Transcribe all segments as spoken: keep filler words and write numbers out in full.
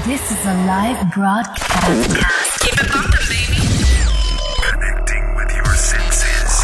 This is a live broadcast. Keep it pumping, baby. Connecting with your senses.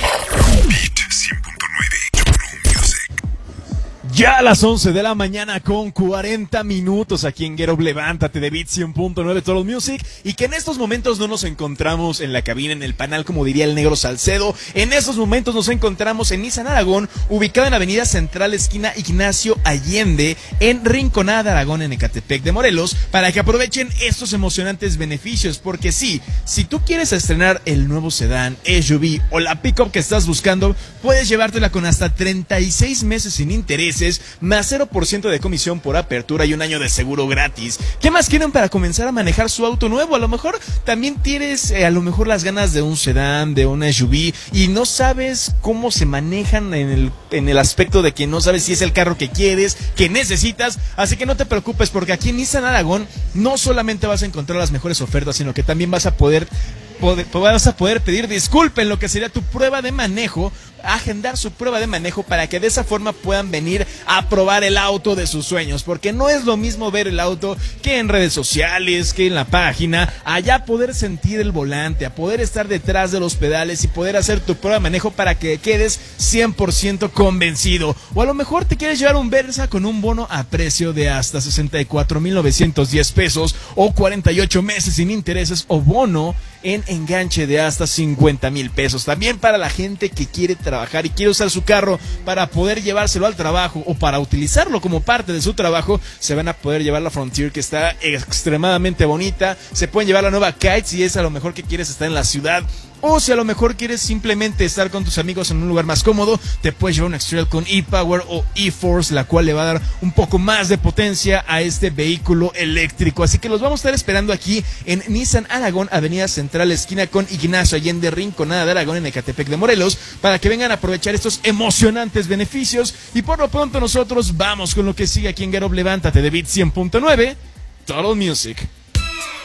Beat cien punto nueve. True Music. Ya a las once de la mañana con cuarenta minutos aquí en Get Up, levántate de Beat cien punto nueve Total Music, y que en estos momentos no nos encontramos en la cabina, en el panal, como diría el negro Salcedo. En estos momentos nos encontramos en Nissan Aragón, ubicado en Avenida Central, esquina Ignacio Allende, en Rinconada de Aragón, en Ecatepec de Morelos, para que aprovechen estos emocionantes beneficios, porque sí, si tú quieres estrenar el nuevo sedán, S U V o la pickup que estás buscando, puedes llevártela con hasta treinta y seis meses sin intereses, más cero por ciento de comisión por apertura y un año de seguro gratis. ¿Qué más quieren para comenzar a manejar su auto nuevo? A lo mejor también tienes eh, a lo mejor las ganas de un sedán, de una S U V, y no sabes cómo se manejan en el, en el aspecto de que no sabes si es el carro que quieres, que necesitas. Así que no te preocupes, porque aquí en Nissan Aragón no solamente vas a encontrar las mejores ofertas, sino que también vas a poder Poder, vas a poder pedir disculpa en lo que sería tu prueba de manejo, agendar su prueba de manejo, para que de esa forma puedan venir a probar el auto de sus sueños, porque no es lo mismo ver el auto que en redes sociales, que en la página, allá poder sentir el volante, a poder estar detrás de los pedales y poder hacer tu prueba de manejo para que quedes cien por ciento convencido. O a lo mejor te quieres llevar un Versa con un bono a precio de hasta sesenta y cuatro mil novecientos diez pesos o cuarenta y ocho meses sin intereses, o bono en enganche de hasta cincuenta mil pesos. También para la gente que quiere trabajar y quiere usar su carro para poder llevárselo al trabajo o para utilizarlo como parte de su trabajo, se van a poder llevar la Frontier, que está extremadamente bonita. Se pueden llevar la nueva Kite si es a lo mejor que quieres estar en la ciudad, o si a lo mejor quieres simplemente estar con tus amigos en un lugar más cómodo, te puedes llevar un X-Trail con e-Power o e-Force, la cual le va a dar un poco más de potencia a este vehículo eléctrico. Así que los vamos a estar esperando aquí en Nissan Aragón, Avenida Central, esquina con Ignacio Allende, Rinconada de Aragón, en Ecatepec de Morelos, para que vengan a aprovechar estos emocionantes beneficios. Y por lo pronto nosotros vamos con lo que sigue aquí en Get Up, levántate de Beat cien punto nueve Total Music.